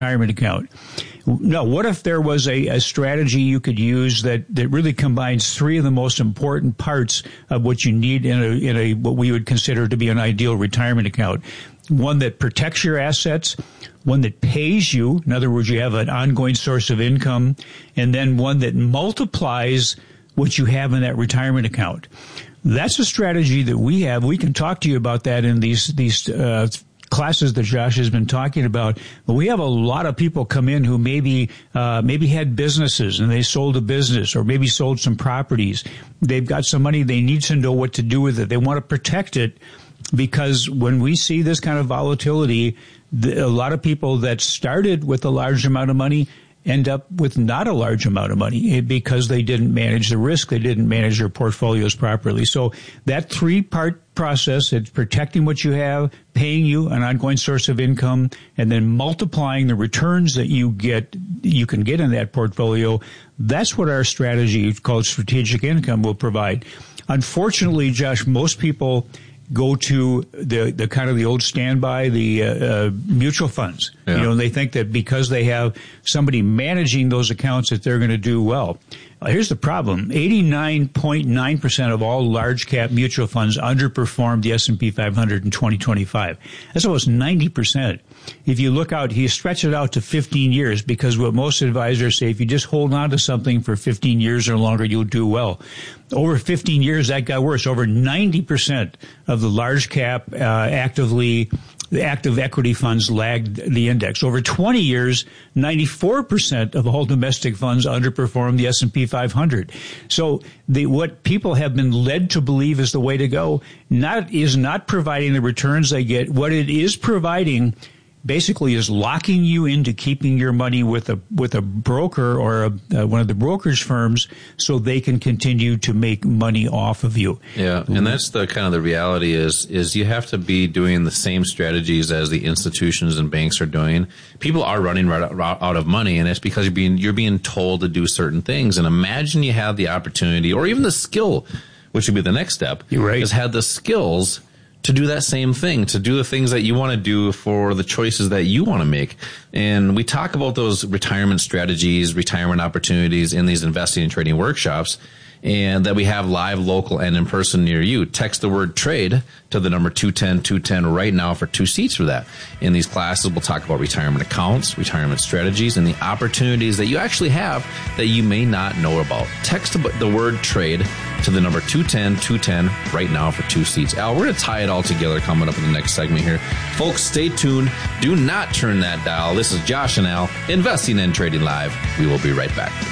retirement account. Now, what if there was a strategy you could use that really combines three of the most important parts of what you need in a what we would consider to be an ideal retirement account? One that protects your assets, one that pays you, in other words, you have an ongoing source of income, and then one that multiplies what you have in that retirement account. That's a strategy that we have. We can talk to you about that in these classes that Josh has been talking about. But we have a lot of people come in who maybe had businesses and they sold a business or maybe sold some properties. They've got some money. They need to know what to do with it. They want to protect it because when we see this kind of volatility, a lot of people that started with a large amount of money end up with not a large amount of money because they didn't manage the risk. They didn't manage their portfolios properly. So that three-part process, it's protecting what you have, paying you an ongoing source of income, and then multiplying the returns that you can get in that portfolio. That's what our strategy called strategic income will provide. Unfortunately, Josh, most people go to the kind of the old standby, the mutual funds. Yeah. You know, they think that because they have somebody managing those accounts that they're going to do well. Here's the problem. 89.9% of all large cap mutual funds underperformed the S&P 500 in 2025. That's almost 90%. If you look out, you stretch it out to 15 years because what most advisors say, if you just hold on to something for 15 years or longer, you'll do well. Over 15 years, that got worse. Over 90% of the large cap the active equity funds lagged the index. Over 20 years, 94% of all domestic funds underperformed the S&P 500. So what people have been led to believe is the way to go is not providing the returns they get. What it is providing basically is locking you into keeping your money with a broker or one of the brokerage firms so they can continue to make money off of you. Yeah, and that's the kind of the reality is you have to be doing the same strategies as the institutions and banks are doing. People are running right out of money, and it's because you're being told to do certain things. And imagine you have the opportunity or even the skill, which would be the next step, You're right. is have the skills to do that same thing, to do the things that you want to do for the choices that you want to make. And we talk about those retirement strategies, retirement opportunities in these investing and trading workshops, and that we have live, local, and in person near you. Text the word trade to the number 210-210 right now for 2 seats for that. In these classes, we'll talk about retirement accounts, retirement strategies, and the opportunities that you actually have that you may not know about. Text the word trade to the number 210-210 right now for 2 seats. Al, we're going to tie it all together coming up in the next segment here. Folks, stay tuned. Do not turn that dial. This is Josh and Al, Investing and Trading Live. We will be right back.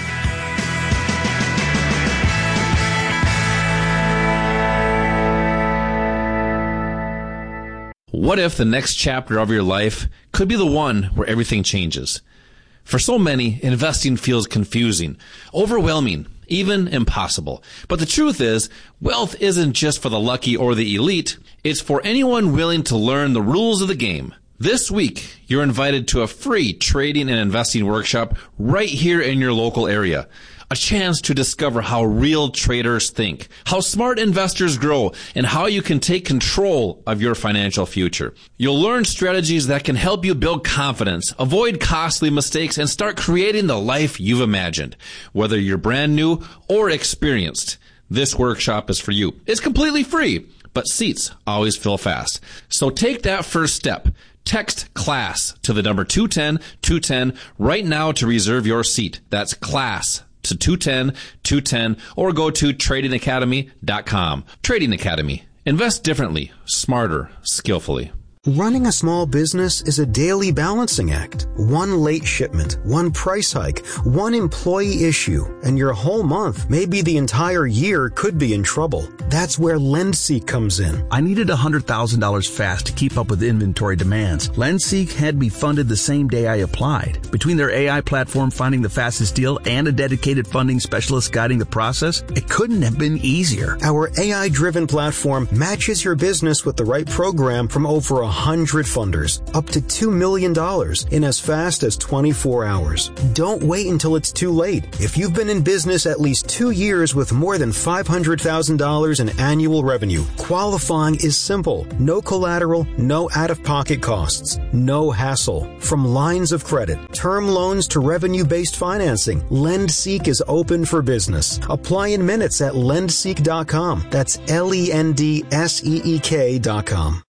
What if the next chapter of your life could be the one where everything changes? For so many, investing feels confusing, overwhelming, even impossible. But the truth is, wealth isn't just for the lucky or the elite. It's for anyone willing to learn the rules of the game. This week, you're invited to a free trading and investing workshop right here in your local area. A chance to discover how real traders think, how smart investors grow, and how you can take control of your financial future. You'll learn strategies that can help you build confidence, avoid costly mistakes, and start creating the life you've imagined. Whether you're brand new or experienced, this workshop is for you. It's completely free, but seats always fill fast. So take that first step. Text CLASS to the number 210-210 right now to reserve your seat. That's CLASS to 210-210 or go to tradingacademy.com. Trading Academy. Invest differently, smarter, skillfully. Running a small business is a daily balancing act. One late shipment, one price hike, one employee issue, and your whole month, maybe the entire year, could be in trouble. That's where LendSeek comes in. I needed $100,000 fast to keep up with inventory demands. LendSeek had me funded the same day I applied. Between their AI platform finding the fastest deal and a dedicated funding specialist guiding the process, it couldn't have been easier. Our AI-driven platform matches your business with the right program from over 100 funders, up to $2 million in as fast as 24 hours. Don't wait until it's too late. If you've been in business at least 2 years with more than $500,000 in annual revenue, qualifying is simple. No collateral, no out-of-pocket costs, no hassle. From lines of credit, term loans to revenue-based financing, LendSeek is open for business. Apply in minutes at lendseek.com. That's LENDSEEK.com.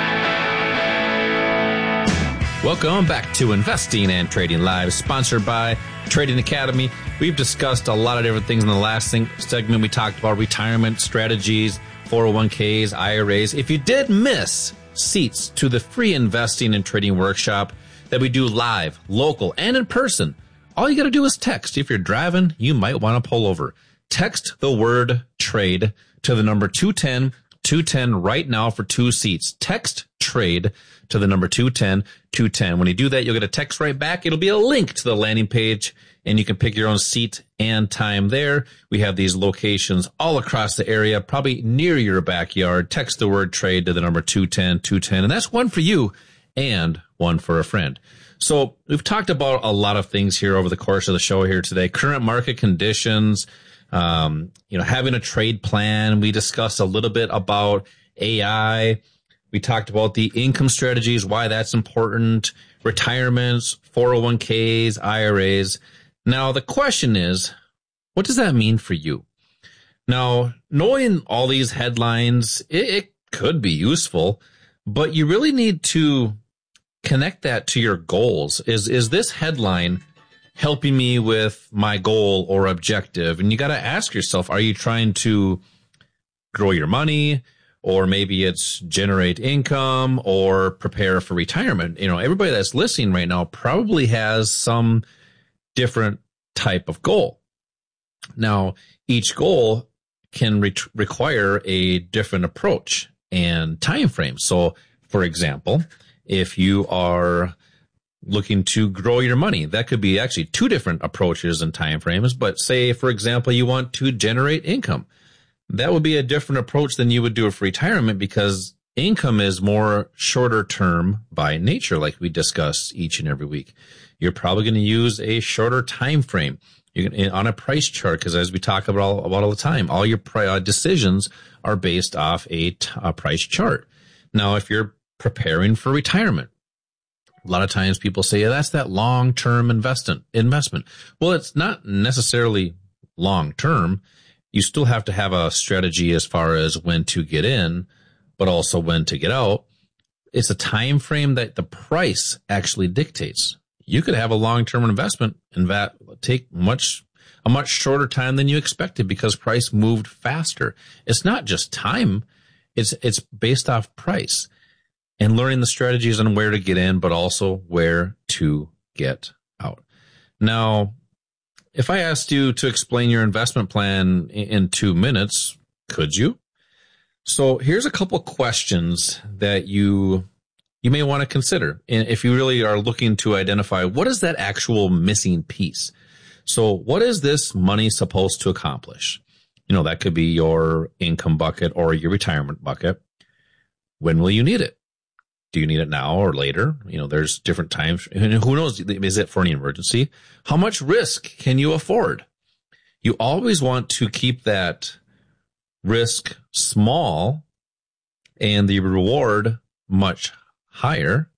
Welcome back to Investing and Trading Live, sponsored by Trading Academy. We've discussed a lot of different things in the last segment. We talked about retirement strategies, 401ks, IRAs. If you did miss seats to the free investing and trading workshop that we do live, local, and in person, all you got to do is text. If you're driving, you might want to pull over. Text the word trade to the number 210-210 right now for 2 seats. Text trade to the number 210-210. When you do that, you'll get a text right back. It'll be a link to the landing page, and you can pick your own seat and time there. We have these locations all across the area, probably near your backyard. Text the word trade to the number 210-210, and that's one for you and one for a friend. So we've talked about a lot of things here over the course of the show here today. Current market conditions, having a trade plan. We discussed a little bit about AI. We talked about the income strategies, why that's important, retirements, 401ks, IRAs. Now, the question is, what does that mean for you? Now, knowing all these headlines, it could be useful, but you really need to connect that to your goals. Is this headline helping me with my goal or objective? And you got to ask yourself, are you trying to grow your money? Or maybe it's generate income or prepare for retirement. Everybody that's listening right now probably has some different type of goal. Now, each goal can require a different approach and time frame. So, for example, if you are looking to grow your money, that could be actually 2 different approaches and time frames. But say, for example, you want to generate income. That would be a different approach than you would do for retirement, because income is more shorter term by nature, like we discuss each and every week. You're probably going to use a shorter time frame. You can, on a price chart, because as we talk about all the time, all your decisions are based off a price chart. Now, if you're preparing for retirement, a lot of times people say, yeah, that's that long-term investment. Well, it's not necessarily long-term. You still have to have a strategy as far as when to get in, but also when to get out. It's a time frame that the price actually dictates. You could have a long-term investment and that take a much shorter time than you expected because price moved faster. It's not just time. It's based off price and learning the strategies on where to get in, but also where to get out. Now, if I asked you to explain your investment plan in 2 minutes, could you? So here's a couple questions that you may want to consider. And if you really are looking to identify what is that actual missing piece. So what is this money supposed to accomplish? That could be your income bucket or your retirement bucket. When will you need it? Do you need it now or later? There's different times. And who knows? Is it for an emergency? How much risk can you afford? You always want to keep that risk small and the reward much higher.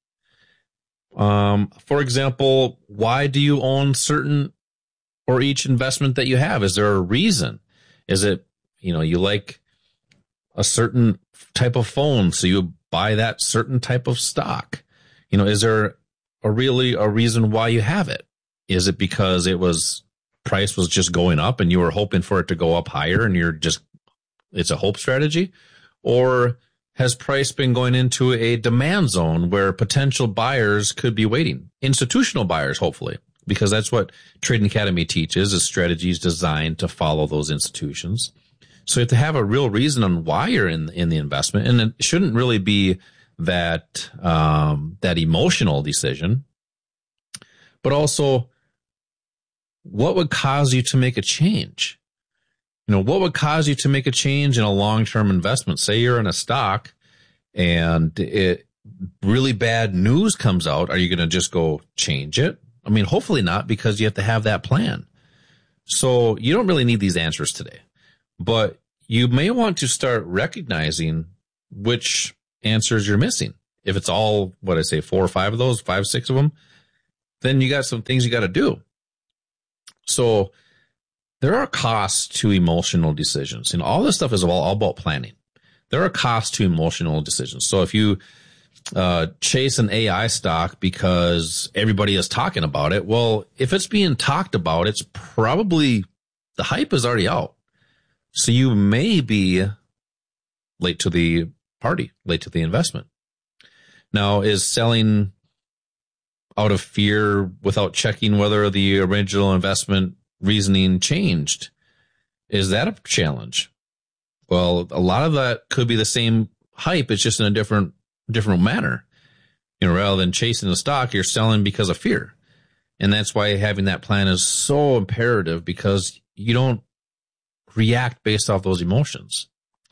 For example, why do you own certain or each investment that you have? Is there a reason? Is it, you like a certain type of phone, so you buy that certain type of stock? Is there a reason why you have it? Is it because price was just going up and you were hoping for it to go up higher and it's a hope strategy? Or has price been going into a demand zone where potential buyers could be waiting? Institutional buyers, hopefully, because that's what Trading Academy teaches, is strategies designed to follow those institutions. So you have to have a real reason on why you're in the investment, and it shouldn't really be that emotional decision, but also what would cause you to make a change? What would cause you to make a change in a long-term investment? Say you're in a stock and really bad news comes out, are you going to just go change it? I mean, hopefully not, because you have to have that plan. So you don't really need these answers today, but you may want to start recognizing which answers you're missing. If it's all, 4 or 5 of those, 5, 6 of them, then you got some things you got to do. So there are costs to emotional decisions, and all this stuff is all about planning. There are costs to emotional decisions. So if you chase an AI stock because everybody is talking about it, well, if it's being talked about, it's probably the hype is already out. So you may be late to the party, late to the investment. Now, is selling out of fear without checking whether the original investment reasoning changed? Is that a challenge? Well, a lot of that could be the same hype. It's just in a different manner. Rather than chasing the stock, you're selling because of fear. And that's why having that plan is so imperative, because you don't react based off those emotions.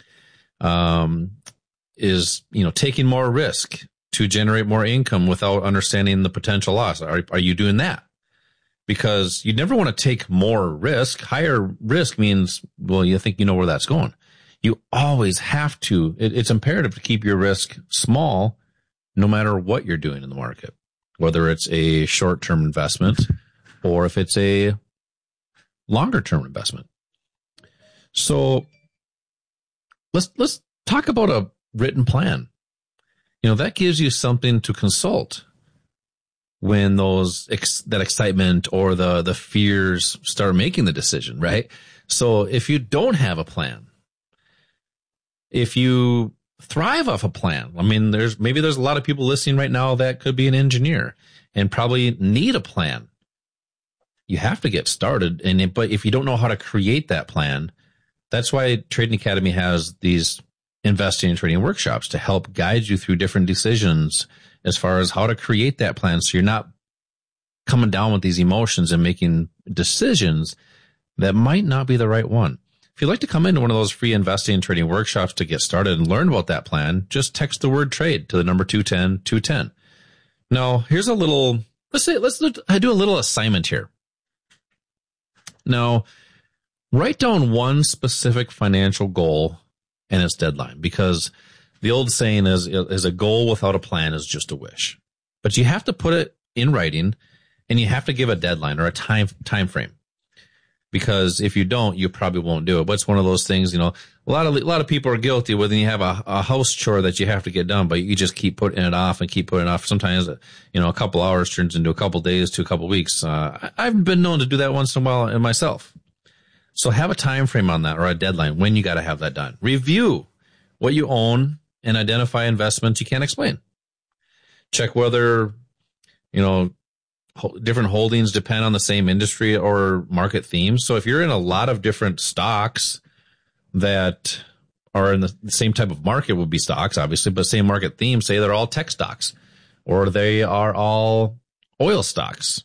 Taking more risk to generate more income without understanding the potential loss. Are you doing that? Because you never want to take more risk. Higher risk means, well, you think you know where that's going. You always have to. It's imperative to keep your risk small, no matter what you're doing in the market, whether it's a short-term investment or if it's a longer-term investment. So let's talk about a written plan. That gives you something to consult when that excitement or the fears start making the decision, right? So if you don't have a plan, if you thrive off a plan, I mean, there's a lot of people listening right now that could be an engineer and probably need a plan. You have to get started, but if you don't know how to create that plan, that's why Trading Academy has these investing and trading workshops to help guide you through different decisions as far as how to create that plan, so you're not coming down with these emotions and making decisions that might not be the right one. If you'd like to come into one of those free investing and trading workshops to get started and learn about that plan, just text the word trade to the number 210-210. Now, here's I do a little assignment here. Now, write down one specific financial goal and its deadline, because the old saying is a goal without a plan is just a wish. But you have to put it in writing, and you have to give a deadline or a time frame. Because if you don't, you probably won't do it. But it's one of those things, a lot of people are guilty when you have a house chore that you have to get done, but you just keep putting it off and keep putting it off. Sometimes, a couple hours turns into a couple days to a couple weeks. I've been known to do that once in a while in myself. So have a time frame on that, or a deadline when you got to have that done. Review what you own and identify investments you can't explain. Check whether, different holdings depend on the same industry or market themes. So if you're in a lot of different stocks that are in the same type of market, would be stocks, obviously, but same market theme, say they're all tech stocks or they are all oil stocks.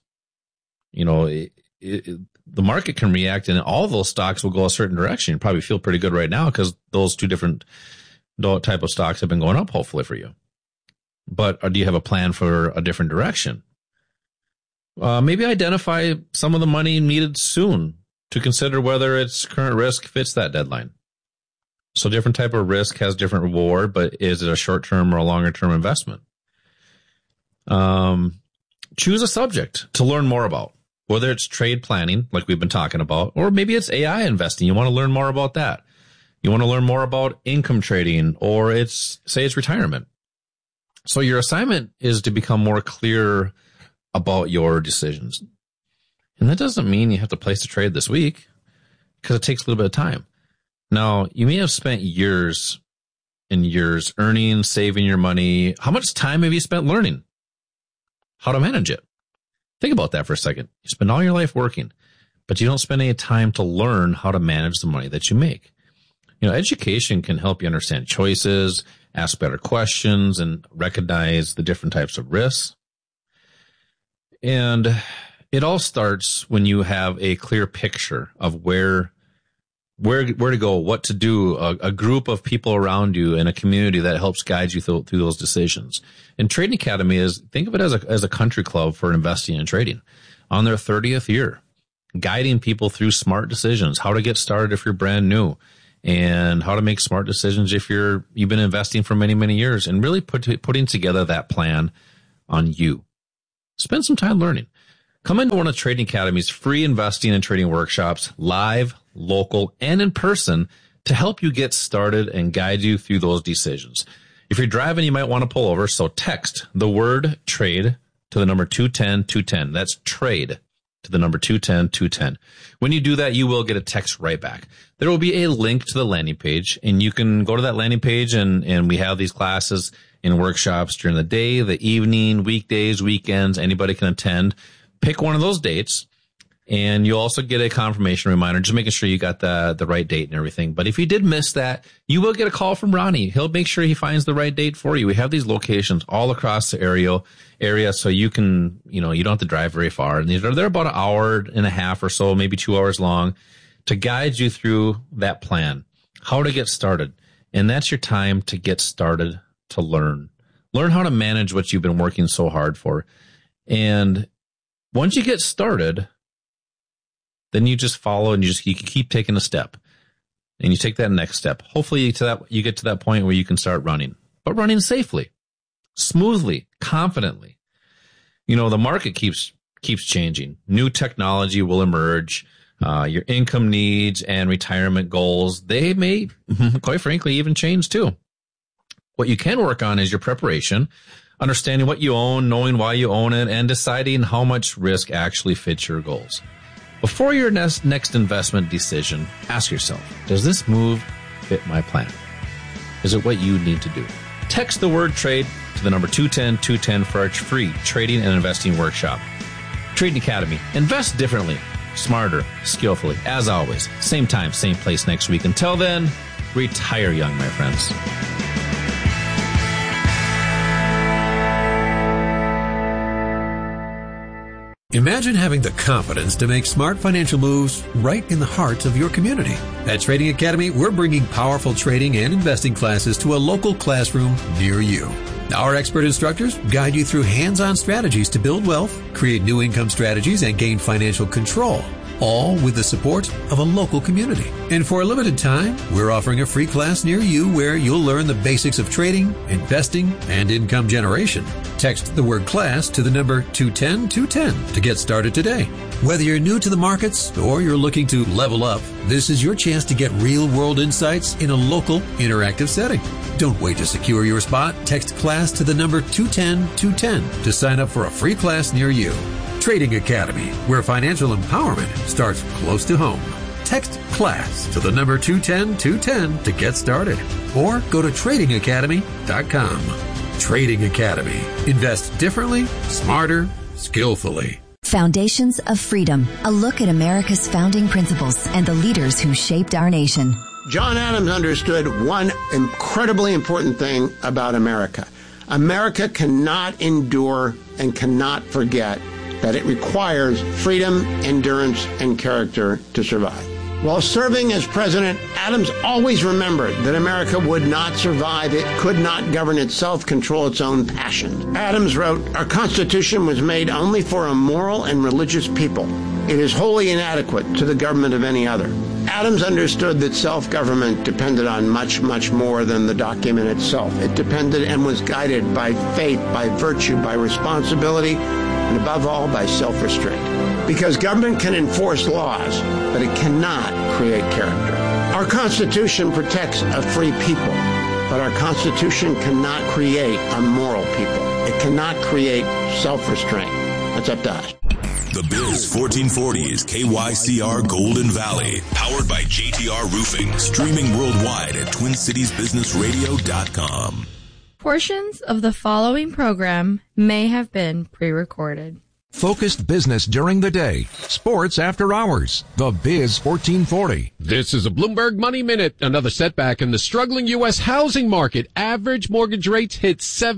The market can react and all those stocks will go a certain direction. You probably feel pretty good right now because those two different type of stocks have been going up, hopefully, for you. But do you have a plan for a different direction? Maybe identify some of the money needed soon to consider whether its current risk fits that deadline. So different type of risk has different reward, but is it a short-term or a longer-term investment? Choose a subject to learn more about, whether it's trade planning, like we've been talking about, or maybe it's AI investing. You want to learn more about that. You want to learn more about income trading, or it's retirement. So your assignment is to become more clear about your decisions. And that doesn't mean you have to place a trade this week, because it takes a little bit of time. Now, you may have spent years and years earning, saving your money. How much time have you spent learning how to manage it? Think about that for a second. You spend all your life working, but you don't spend any time to learn how to manage the money that you make. Education can help you understand choices, ask better questions, and recognize the different types of risks. And it all starts when you have a clear picture of where where to go, what to do, a group of people around you and a community that helps guide you through those decisions. And Trading Academy think of it as a country club for investing and trading on their 30th year, guiding people through smart decisions, how to get started if you're brand new, and how to make smart decisions if you've been investing for many, many years, and really putting together that plan on you. Spend some time learning. Come into one of Trading Academy's free investing and trading workshops, live, local, and in person, to help you get started and guide you through those decisions. If you're driving, you might want to pull over, so text the word trade to the number 210-210. That's trade to the number 210-210. When you do that, you will get a text right back. There will be a link to the landing page, and you can go to that landing page, and we have these classes and workshops during the day, the evening, weekdays, weekends. Anybody can attend. Pick one of those dates, and you'll also get a confirmation reminder, just making sure you got the right date and everything. But if you did miss that, you will get a call from Ronnie. He'll make sure he finds the right date for you. We have these locations all across the area, so you can, you don't have to drive very far. And they're about an hour and a half or so, maybe 2 hours long, to guide you through that plan, how to get started. And that's your time to get started, to learn how to manage what you've been working so hard for. And once you get started, then you just follow, and you can keep taking a step, and you take that next step. Hopefully you get to that point where you can start running, but running safely, smoothly, confidently. The market keeps changing. New technology will emerge. Your income needs and retirement goals, they may, quite frankly, even change too. What you can work on is your preparation, understanding what you own, knowing why you own it, and deciding how much risk actually fits your goals. Before your next investment decision, ask yourself, does this move fit my plan? Is it what you need to do? Text the word trade to the number 210-210 for our free trading and investing workshop. Trading Academy. Invest differently, smarter, skillfully. As always, same time, same place next week. Until then, retire young, my friends. Imagine having the confidence to make smart financial moves right in the heart of your community. At Trading Academy, we're bringing powerful trading and investing classes to a local classroom near you. Our expert instructors guide you through hands-on strategies to build wealth, create new income strategies, and gain financial control, all with the support of a local community. And for a limited time, we're offering a free class near you where you'll learn the basics of trading, investing, and income generation. Text the word class to the number 210-210 to get started today. Whether you're new to the markets or you're looking to level up, this is your chance to get real-world insights in a local, interactive setting. Don't wait to secure your spot. Text class to the number 210-210 to sign up for a free class near you. Trading Academy, where financial empowerment starts close to home. Text class to the number 210-210 to get started, or go to tradingacademy.com. Trading Academy. Invest differently, smarter, skillfully. Foundations of Freedom, a look at America's founding principles and the leaders who shaped our nation. John Adams understood one incredibly important thing about America. America cannot endure and cannot forget that it requires freedom, endurance, and character to survive. While serving as president, Adams always remembered that America would not survive. It could not govern itself, control its own passions. Adams wrote, "Our Constitution was made only for a moral and religious people. It is wholly inadequate to the government of any other." Adams understood that self-government depended on much, much more than the document itself. It depended and was guided by faith, by virtue, by responsibility, and above all, by self-restraint. Because government can enforce laws, but it cannot create character. Our Constitution protects a free people, but our Constitution cannot create a moral people. It cannot create self-restraint. That's up to us. The Biz 1440 is KYCR Golden Valley, powered by JTR Roofing, streaming worldwide at TwinCitiesBusinessRadio.com. Portions of the following program may have been pre-recorded. Focused business during the day. Sports after hours. The Biz 1440. This is a Bloomberg Money Minute. Another setback in the struggling U.S. housing market. Average mortgage rates hit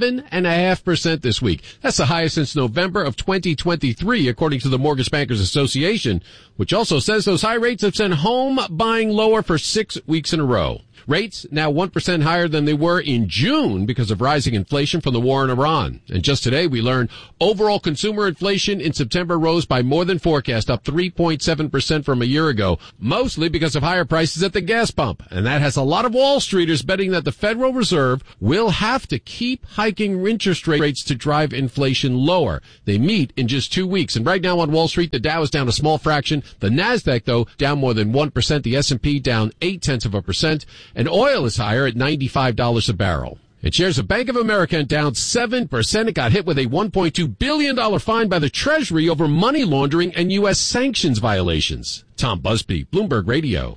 7.5% this week. That's the highest since November of 2023, according to the Mortgage Bankers Association, which also says those high rates have sent home buying lower for 6 weeks in a row. Rates now 1% higher than they were in June because of rising inflation from the war in Iran. And just today we learned overall consumer inflation in September rose by more than forecast, up 3.7% from a year ago, mostly because of higher prices at the gas pump. And that has a lot of Wall Streeters betting that the Federal Reserve will have to keep hiking interest rates to drive inflation lower. They meet in just 2 weeks. And right now on Wall Street, the Dow is down a small fraction. The Nasdaq, though, down more than 1%. The S&P down 0.8%. And oil is higher at $95 a barrel. And shares of Bank of America down 7%. It got hit with a $1.2 billion fine by the Treasury over money laundering and U.S. sanctions violations. Tom Busby, Bloomberg Radio.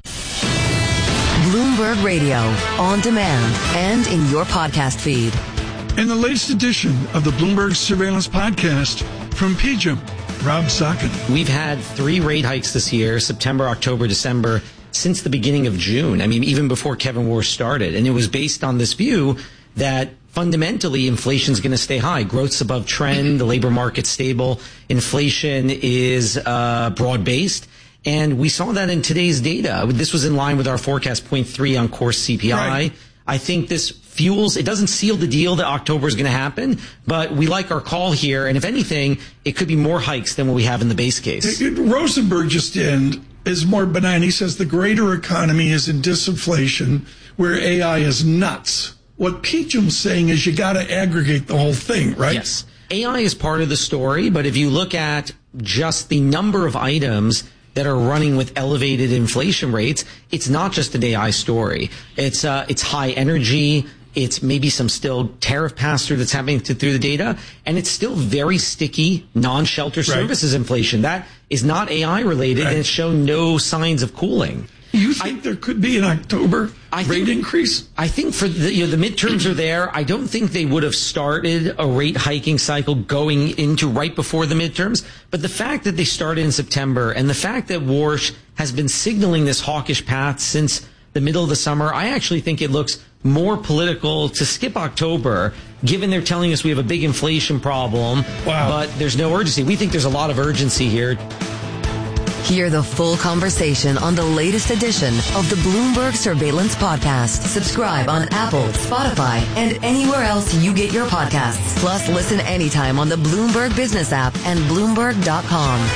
Bloomberg Radio, on demand and in your podcast feed. In the latest edition of the Bloomberg Surveillance Podcast from PGIM, Rob Sockin. We've had 3 rate hikes this year, September, October, December, since the beginning of June. I mean, even before Kevin Warsh started. And it was based on this view that fundamentally inflation is going to stay high. Growth's above trend. The labor market's stable. Inflation is broad-based. And we saw that in today's data. This was in line with our forecast, 0.3 on core CPI. Right. I think this fuels, it doesn't seal the deal that October is going to happen, but we like our call here. And if anything, it could be more hikes than what we have in the base case. Rosenberg just is more benign. He says the greater economy is in disinflation, where AI is nuts. What PGIM's saying is you got to aggregate the whole thing, right? Yes. AI is part of the story, but if you look at just the number of items that are running with elevated inflation rates, it's not just an AI story. It's high energy. It's maybe some still tariff pass-through that's happening through the data, and it's still very sticky non-shelter services inflation. That is not AI related, and it's shown no signs of cooling. You think there could be an October rate increase? I think for the midterms are there. I don't think they would have started a rate hiking cycle going into right before the midterms. But the fact that they started in September and the fact that Warsh has been signaling this hawkish path since the middle of the summer, I actually think it looks more political to skip October, given they're telling us we have a big inflation problem. Wow. But there's no urgency. We think there's a lot of urgency here. Hear the full conversation on the latest edition of the Bloomberg Surveillance Podcast. Subscribe on Apple, Spotify, and anywhere else you get your podcasts. Plus, listen anytime on the Bloomberg Business app and Bloomberg.com.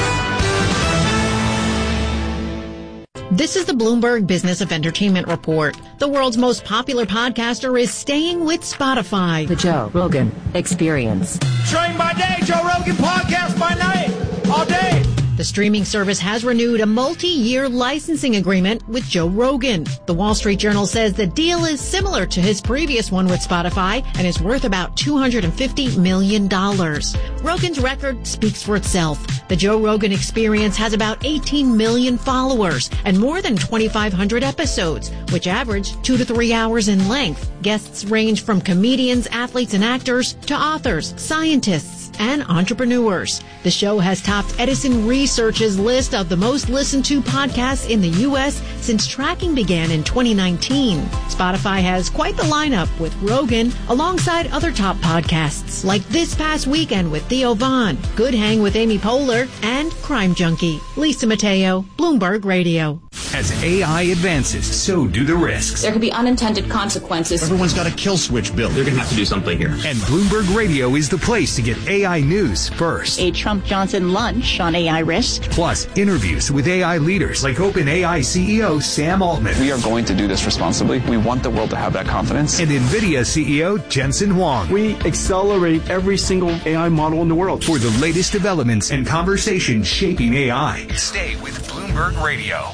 This is the Bloomberg Business of Entertainment Report. The world's most popular podcaster is staying with Spotify. The Joe Rogan Experience. Train by day, Joe Rogan podcast by night, all day. The streaming service has renewed a multi-year licensing agreement with Joe Rogan. The Wall Street Journal says the deal is similar to his previous one with Spotify and is worth about $250 million. Rogan's record speaks for itself. The Joe Rogan Experience has about 18 million followers and more than 2,500 episodes, which average 2 to 3 hours in length. Guests range from comedians, athletes, and actors to authors, scientists, and entrepreneurs. The show has topped Edison Research's list of the most listened to podcasts in the U.S. since tracking began in 2019. Spotify has quite the lineup with Rogan alongside other top podcasts like This Past Weekend with Theo Vaughn, Good Hang with Amy Poehler, and Crime Junkie. Lisa Mateo, Bloomberg Radio. As AI advances, so do the risks. There could be unintended consequences. Everyone's got a kill switch built. They're going to have to do something here. And Bloomberg Radio is the place to get AI news first. A Trump-Johnson lunch on AI risk. Plus, interviews with AI leaders like OpenAI CEO Sam Altman. We are going to do this responsibly. We want the world to have that confidence. And NVIDIA CEO Jensen Huang. We accelerate every single AI model in the world. For the latest developments and conversations shaping AI. Stay with Bloomberg Radio.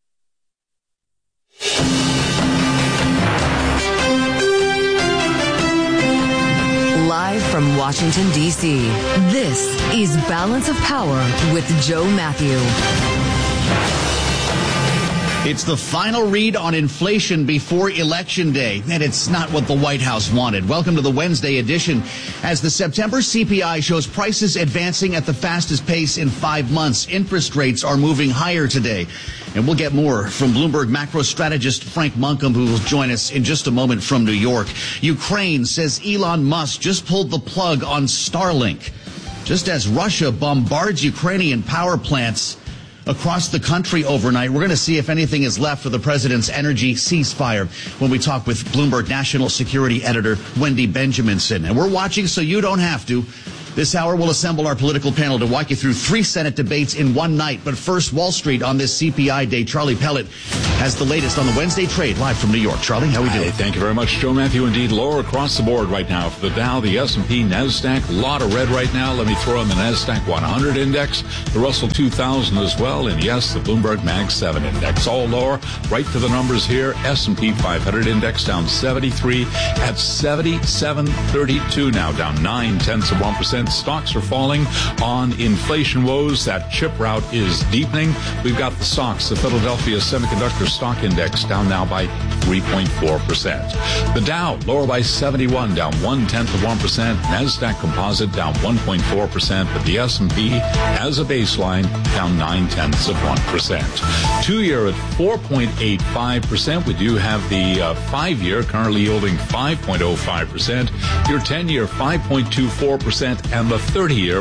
Live from Washington, D.C., this is Balance of Power with Joe Matthew. It's the final read on inflation before Election Day, and it's not what the White House wanted. Welcome to the Wednesday edition. As the September CPI shows prices advancing at the fastest pace in 5 months, interest rates are moving higher today. And we'll get more from Bloomberg macro strategist Frank Munkham, who will join us in just a moment from New York. Ukraine says Elon Musk just pulled the plug on Starlink, just as Russia bombards Ukrainian power plants across the country overnight. We're going to see if anything is left of the president's energy ceasefire when we talk with Bloomberg national security editor Wendy Benjaminson. And we're watching so you don't have to. This hour, we'll assemble our political panel to walk you through 3 Senate debates in one night. But first, Wall Street on this CPI day. Charlie Pellet has the latest on the Wednesday trade live from New York. Charlie, how we doing? Thank you very much, Joe Matthew. Indeed, lower across the board right now for the Dow, the S&P, NASDAQ. A lot of red right now. Let me throw in the NASDAQ 100 index, the Russell 2000 as well, and yes, the Bloomberg Mag 7 index. All lower, right to the numbers here. S&P 500 index down 73 at 77.32 now, down 0.9%. Stocks are falling on inflation woes. That chip rout is deepening. We've got the stocks, the Philadelphia Semiconductor Stock Index, down now by 3.4%. The Dow lower by 71, down 0.1%. NASDAQ Composite down 1.4%, but the S&P as a baseline down 0.9%. 2-year at 4.85%. We do have the 5-year currently yielding 5.05%. Your 10-year 5.24%. And the 30-year,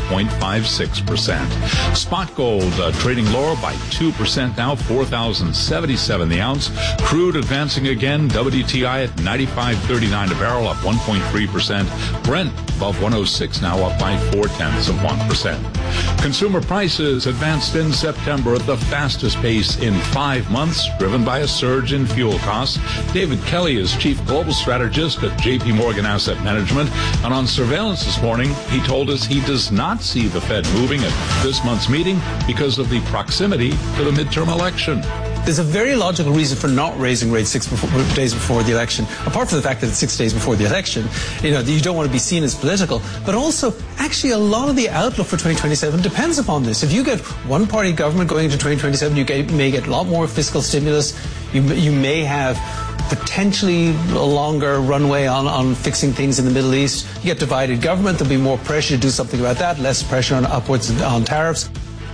5.56%. Spot gold trading lower by 2% now, $4,077 the ounce. Crude advancing again, WTI at $95.39 a barrel, up 1.3%. Brent above 106 now, up by 0.4%. Consumer prices advanced in September at the fastest pace in 5 months, driven by a surge in fuel costs. David Kelly is chief global strategist at J.P. Morgan Asset Management, and on surveillance this morning, he told us he does not see the Fed moving at this month's meeting because of the proximity to the midterm election. There's a very logical reason for not raising rates 6 days before the election, apart from the fact that it's 6 days before the election. You know, you don't want to be seen as political, but also actually a lot of the outlook for 2027 depends upon this. If you get one-party government going into 2027, you may get a lot more fiscal stimulus. You may have potentially a longer runway on fixing things in the Middle East. You get divided government, there'll be more pressure to do something about that, less pressure on upwards on tariffs.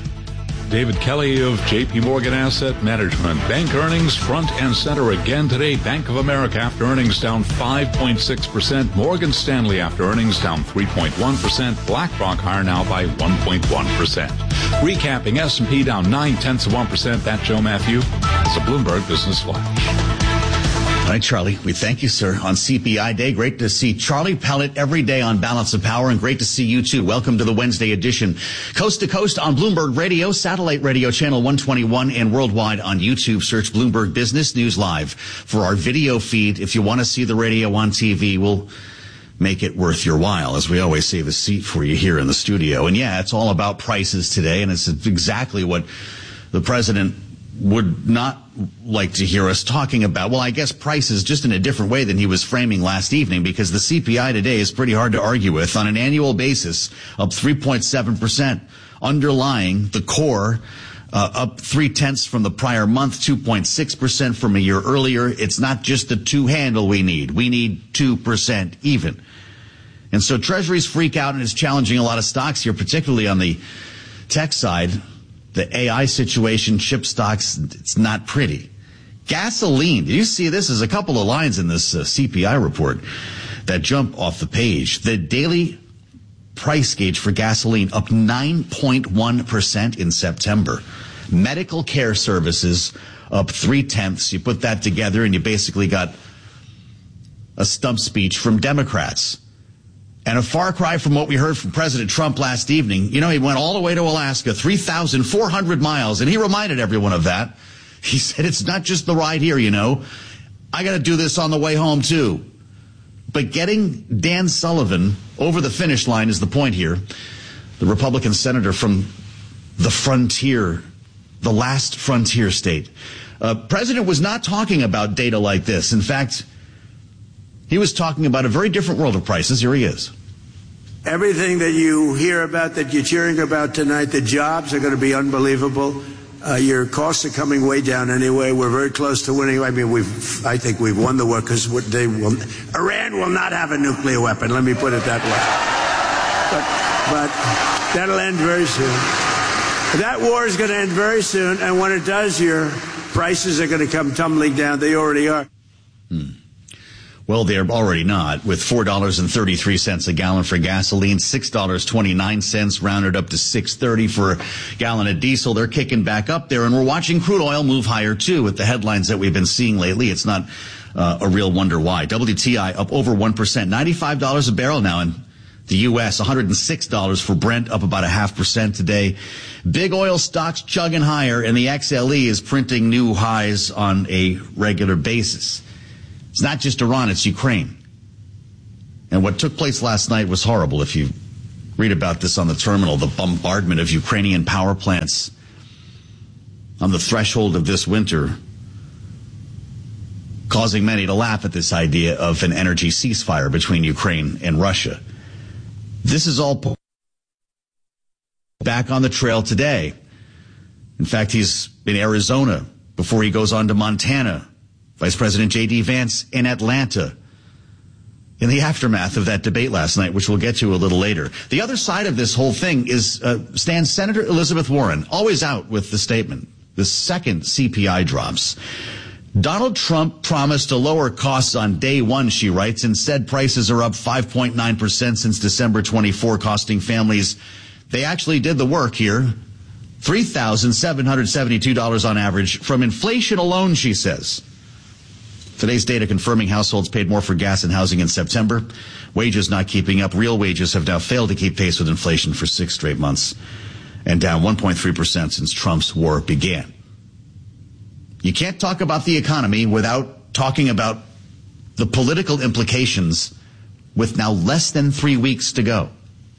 David Kelly of J.P. Morgan Asset Management. Bank earnings front and center again today. Bank of America after earnings down 5.6%. Morgan Stanley after earnings down 3.1%. BlackRock higher now by 1.1%. Recapping, S&P down 0.9%. That, Joe Matthew, is a Bloomberg Business Flash. All right, Charlie, we thank you, sir, on CPI Day. Great to see Charlie Pellet every day on Balance of Power, and great to see you, too. Welcome to the Wednesday edition. Coast to coast on Bloomberg Radio, satellite radio channel 121, and worldwide on YouTube. Search Bloomberg Business News Live for our video feed. If you want to see the radio on TV, we'll make it worth your while. As we always save a seat for you here in the studio. And yeah, it's all about prices today, and it's exactly what the president would not like to hear us talking about. Well, I guess prices just in a different way than he was framing last evening, because the CPI today is pretty hard to argue with. On an annual basis, up 3.7%. Underlying the core, up 0.3 from the prior month, 2.6% from a year earlier. It's not just the 2 handle we need. We need 2% even. And so Treasuries freak out, and it's challenging a lot of stocks here, particularly on the tech side. The AI situation, chip stocks, it's not pretty. Gasoline, did you see this? There's a couple of lines in this CPI report that jump off the page. The daily price gauge for gasoline up 9.1% in September. Medical care services up 0.3. You put that together and you basically got a stump speech from Democrats. And a far cry from what we heard from President Trump last evening. You know, he went all the way to Alaska, 3,400 miles, and he reminded everyone of that. He said, it's not just the ride here, you know. I got to do this on the way home, too. But getting Dan Sullivan over the finish line is the point here. The Republican senator from the frontier, the last frontier state. President was not talking about data like this. In fact, he was talking about a very different world of prices. Here he is. Everything that you hear about, that you're cheering about tonight, the jobs are going to be unbelievable. Your costs are coming way down anyway. We're very close to winning. I mean, I think we've won the war because Iran will not have a nuclear weapon. Let me put it that way. But that'll end very soon. That war is going to end very soon, and when it does, your prices are going to come tumbling down. They already are. Well, they're already not, with $4.33 a gallon for gasoline, $6.29 rounded up to $6.30 for a gallon of diesel. They're kicking back up there, and we're watching crude oil move higher, too, with the headlines that we've been seeing lately. It's not a real wonder why. WTI up over 1%, $95 a barrel now in the U.S., $106 for Brent, up about 0.5% today. Big oil stocks chugging higher, and the XLE is printing new highs on a regular basis. It's not just Iran, it's Ukraine. And what took place last night was horrible. If you read about this on the terminal, the bombardment of Ukrainian power plants on the threshold of this winter, causing many to laugh at this idea of an energy ceasefire between Ukraine and Russia. This is all back on the trail today. In fact, he's in Arizona before he goes on to Montana. Vice President J.D. Vance in Atlanta in the aftermath of that debate last night, which we'll get to a little later. The other side of this whole thing is stands Senator Elizabeth Warren, always out with the statement. The second CPI drops. Donald Trump promised to lower costs on day one, she writes. Instead, prices are up 5.9% since December 24, costing families. They actually did the work here. $3,772 on average from inflation alone, she says. Today's data confirming households paid more for gas and housing in September. Wages not keeping up. Real wages have now failed to keep pace with inflation for 6 straight months and down 1.3% since Trump's war began. You can't talk about the economy without talking about the political implications with now less than 3 weeks to go.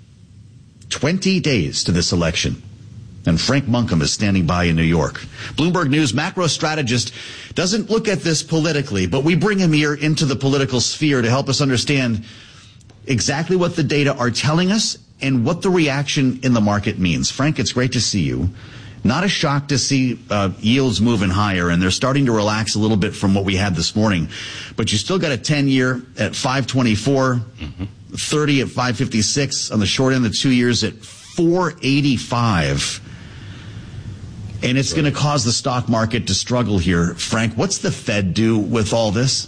20 days to this election. And Frank Munkham is standing by in New York. Bloomberg News macro strategist doesn't look at this politically, but we bring him here into the political sphere to help us understand exactly what the data are telling us and what the reaction in the market means. Frank, it's great to see you. Not a shock to see yields moving higher, and they're starting to relax a little bit from what we had this morning. But you still got a 10-year at 524, 30 at 556 on the short end, the 2 years at 485. And it's going to cause the stock market to struggle here. Frank, what's the Fed do with all this?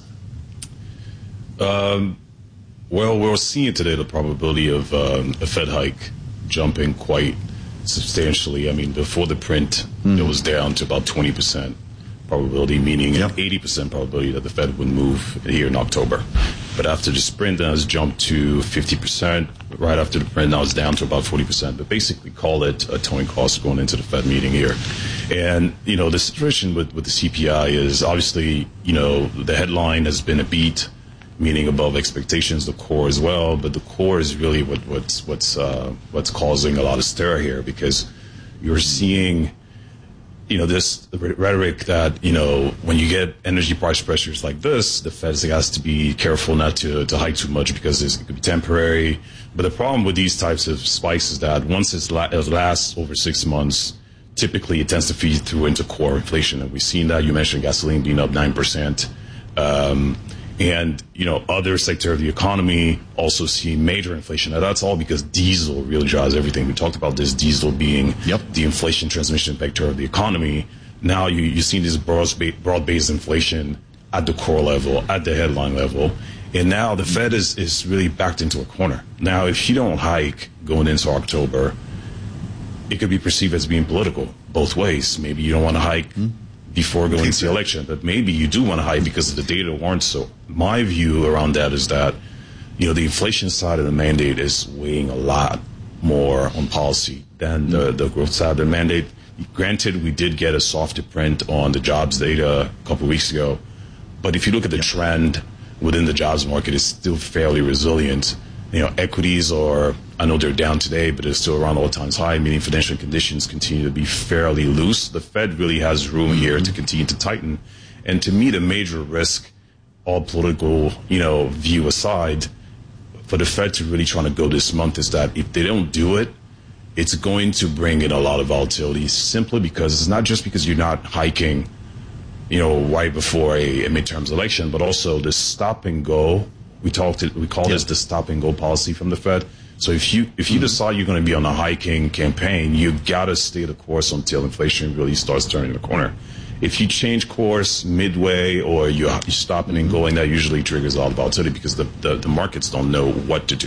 Well, we're seeing today the probability of a Fed hike jumping quite substantially. I mean, before the print, it was down to about 20% probability, meaning an 80% probability that the Fed would move here in October. But after the sprint, it has jumped to 50%. Right after the print, now it's down to about 40%. But basically, call it a towing cost going into the Fed meeting here. And, you know, the situation with the CPI is obviously, you know, the headline has been a beat, meaning above expectations, the core as well. But the core is really what's causing a lot of stir here, because you're seeing, you know, this rhetoric that, you know, when you get energy price pressures like this, the Fed has to be careful not to hike too much because it could be temporary. But the problem with these types of spikes is that once it lasts over 6 months, typically it tends to feed through into core inflation. And we've seen that. You mentioned gasoline being up 9%. And, you know, other sector of the economy also see major inflation. Now, that's all because diesel really drives everything. We talked about this diesel being the inflation transmission vector of the economy. Now you see this broad-based inflation at the core level, at the headline level. And now the Fed is really backed into a corner. Now, if you don't hike going into October, it could be perceived as being political both ways. Maybe you don't want to hike before going into the election, but maybe you do want to hike because the data warrants so. My view around that is that, you know, the inflation side of the mandate is weighing a lot more on policy than the growth side of the mandate. Granted, we did get a softer print on the jobs data a couple of weeks ago, but if you look at the trend within the jobs market, it's still fairly resilient. You know, equities are, I know they're down today, but they're still around all-time high, meaning financial conditions continue to be fairly loose. The Fed really has room here to continue to tighten. And to me, the major risk, all political, you know, view aside, for the Fed to really try to go this month is that if they don't do it, it's going to bring in a lot of volatility simply because it's not just because you're not hiking, right before a midterms election, but also the stop and go. We call this the stop and go policy from the Fed. So if you decide you're going to be on a hiking campaign, you got to stay the course until inflation really starts turning the corner. If you change course midway or you're stopping and going, that usually triggers a lot of volatility because the markets don't know what to do.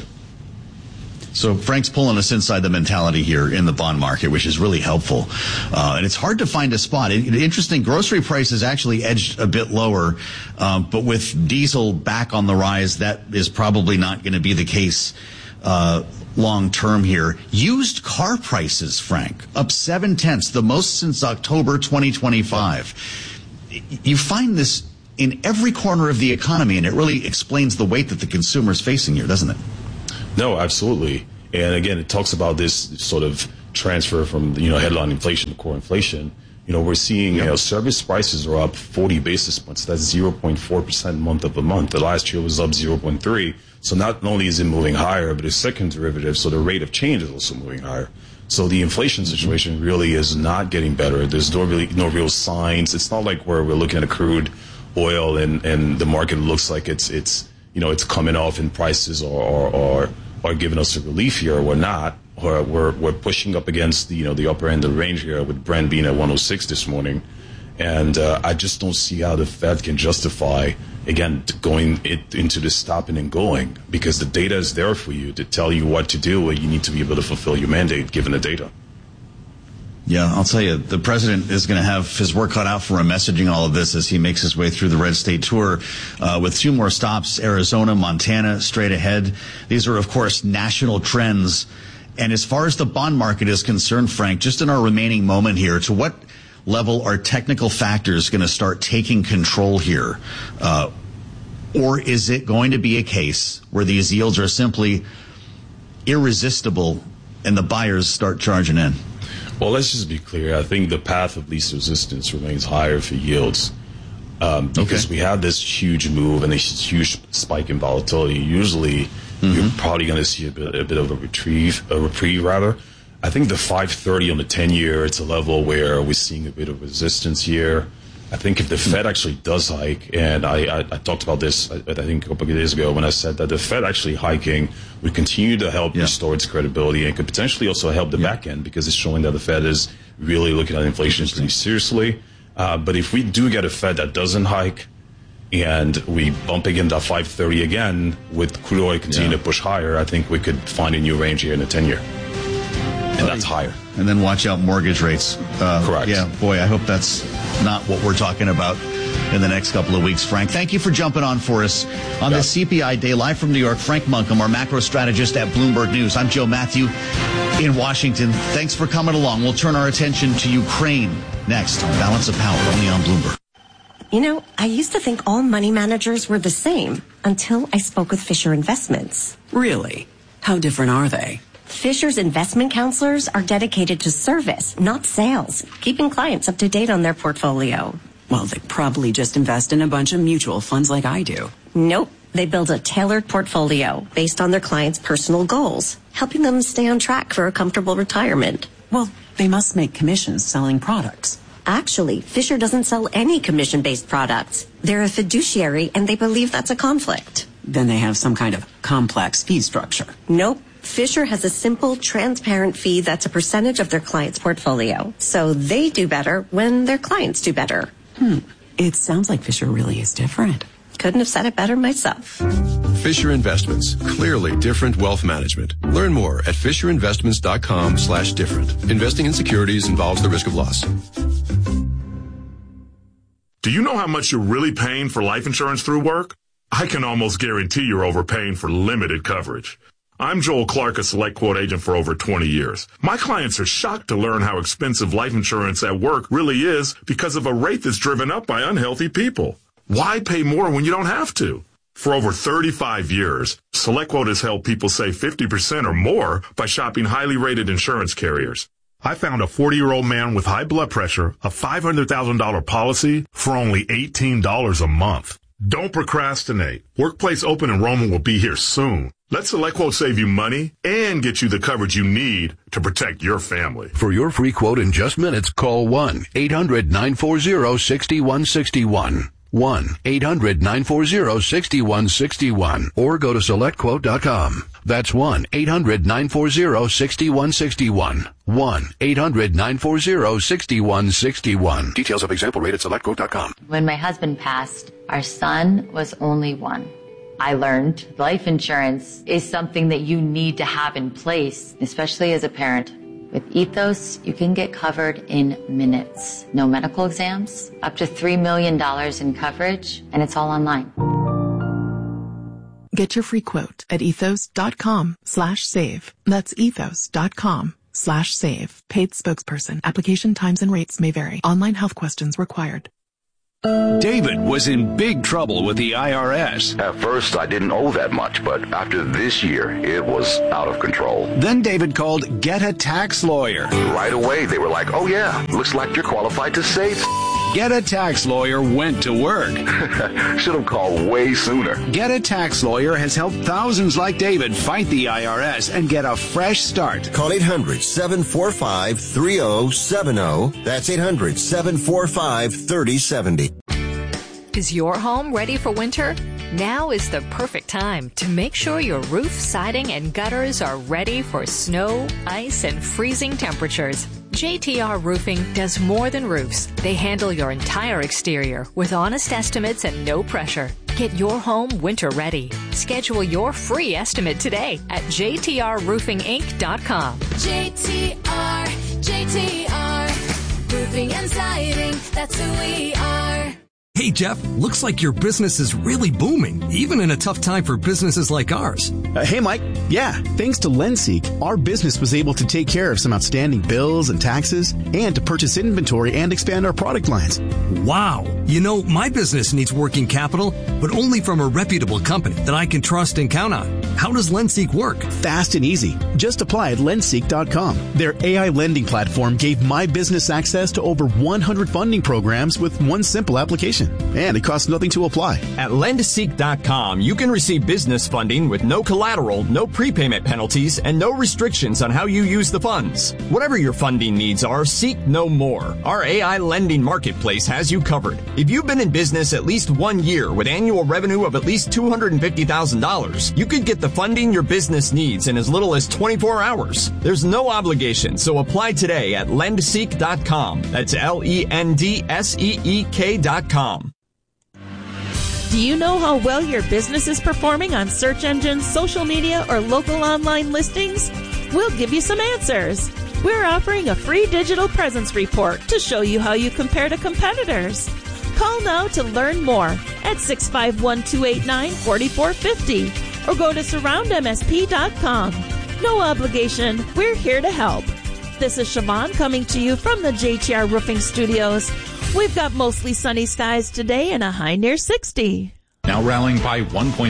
So Frank's pulling us inside the mentality here in the bond market, which is really helpful. And it's hard to find a spot. Interesting, grocery prices actually edged a bit lower, but with diesel back on the rise, that is probably not going to be the case long term here. Used car prices, Frank, up 0.7, the most since October 2025. You find this in every corner of the economy, and it really explains the weight that the consumer is facing here, doesn't it? No, absolutely. And again, it talks about this sort of transfer from, headline inflation to core inflation. We're seeing, service prices are up 40 basis points. That's 0.4% month over month. The last year was up 0.3. So not only is it moving higher, but the second derivative, so the rate of change is also moving higher. So the inflation situation really is not getting better. There's no real signs. It's not like where we're looking at a crude oil and the market looks like it's coming off in prices or giving us a relief here. We're not. Or we're pushing up against the upper end of the range here with Brent being at 106 this morning. And I just don't see how the Fed can justify, again, going into this stopping and going, because the data is there for you to tell you what to do, and you need to be able to fulfill your mandate given the data. Yeah, I'll tell you, the president is going to have his work cut out for him messaging all of this as he makes his way through the red state tour with 2 more stops, Arizona, Montana, straight ahead. These are, of course, national trends. And as far as the bond market is concerned, Frank, just in our remaining moment here, to what level are technical factors going to start taking control here? Or is it going to be a case where these yields are simply irresistible and the buyers start charging in? Well, let's just be clear. I think the path of least resistance remains higher for yields because we had this huge move and this huge spike in volatility. Usually, you're probably going to see a bit of a reprieve. I think the 530 on the 10-year, it's a level where we're seeing a bit of resistance here. I think if the Fed actually does hike, and I talked about this, I think a couple of days ago when I said that the Fed actually hiking would continue to help restore its credibility and could potentially also help the back end because it's showing that the Fed is really looking at inflation pretty seriously. But if we do get a Fed that doesn't hike and we bump again that 530 again with crude oil continuing to push higher, I think we could find a new range here in the 10-year. And that's higher. And then watch out mortgage rates. Correct. Yeah, boy, I hope that's not what we're talking about in the next couple of weeks, Frank. Thank you for jumping on for us on the CPI Day. Live from New York, Frank Munkham, our macro strategist at Bloomberg News. I'm Joe Matthew in Washington. Thanks for coming along. We'll turn our attention to Ukraine next on Balance of Power, only on Bloomberg. I used to think all money managers were the same until I spoke with Fisher Investments. Really? How different are they? Fisher's investment counselors are dedicated to service, not sales, keeping clients up to date on their portfolio. Well, they probably just invest in a bunch of mutual funds like I do. Nope. They build a tailored portfolio based on their clients' personal goals, helping them stay on track for a comfortable retirement. Well, they must make commissions selling products. Actually, Fisher doesn't sell any commission-based products. They're a fiduciary, and they believe that's a conflict. Then they have some kind of complex fee structure. Nope. Fisher has a simple, transparent fee that's a percentage of their client's portfolio. So they do better when their clients do better. It sounds like Fisher really is different. Couldn't have said it better myself. Fisher Investments. Clearly different wealth management. Learn more at FisherInvestments.com/different. Investing in securities involves the risk of loss. Do you know how much you're really paying for life insurance through work? I can almost guarantee you're overpaying for limited coverage. I'm Joel Clark, a Select Quote agent for over 20 years. My clients are shocked to learn how expensive life insurance at work really is because of a rate that's driven up by unhealthy people. Why pay more when you don't have to? For over 35 years, Select Quote has helped people save 50% or more by shopping highly rated insurance carriers. I found a 40-year-old man with high blood pressure, a $500,000 policy for only $18 a month. Don't procrastinate. Workplace open enrollment will be here soon. Let SelectQuote save you money and get you the coverage you need to protect your family. For your free quote in just minutes, call 1-800-940-6161. 1-800-940-6161. Or go to SelectQuote.com. That's 1-800-940-6161. 1-800-940-6161. Details of example rate at SelectQuote.com. When my husband passed, our son was only one. I learned life insurance is something that you need to have in place, especially as a parent. With Ethos, you can get covered in minutes. No medical exams, up to $3 million in coverage, and it's all online. Get your free quote at ethos.com/save. That's ethos.com/save. Paid spokesperson. Application times and rates may vary. Online health questions required. David was in big trouble with the IRS. At first, I didn't owe that much, but after this year, it was out of control. Then David called Get a Tax Lawyer. Right away, they were like, oh yeah, looks like you're qualified to save. Get a Tax Lawyer went to work. Should have called way sooner. Get a Tax Lawyer has helped thousands like David fight the IRS and get a fresh start. Call 800-745-3070. That's 800-745-3070. Is your home ready for winter? Now is the perfect time to make sure your roof, siding, and gutters are ready for snow, ice, and freezing temperatures. JTR Roofing does more than roofs. They handle your entire exterior with honest estimates and no pressure. Get your home winter ready. Schedule your free estimate today at jtrroofinginc.com. JTR, roofing and siding, that's who we are. Hey, Jeff, looks like your business is really booming, even in a tough time for businesses like ours. Hey, Mike. Yeah, thanks to LendSeek, our business was able to take care of some outstanding bills and taxes and to purchase inventory and expand our product lines. Wow. You know, my business needs working capital, but only from a reputable company that I can trust and count on. How does LendSeek work? Fast and easy. Just apply at lendseek.com. Their AI lending platform gave my business access to over 100 funding programs with one simple application. And it costs nothing to apply. At lendseek.com, you can receive business funding with no collateral, no prepayment penalties, and no restrictions on how you use the funds. Whatever your funding needs are, seek no more. Our AI lending marketplace has you covered. If you've been in business at least 1 year with annual revenue of at least $250,000, you could get the funding your business needs in as little as 24 hours. There's no obligation, so apply today at lendseek.com. That's LENDSEEK.com. Do you know how well your business is performing on search engines, social media, or local online listings? We'll give you some answers. We're offering a free digital presence report to show you how you compare to competitors. Call now to learn more at 651-289-4450 or go to surroundmsp.com. No obligation. We're here to help. This is Siobhan coming to you from the JTR Roofing Studios. We've got mostly sunny skies today and a high near 60. Now rallying by 1.4%,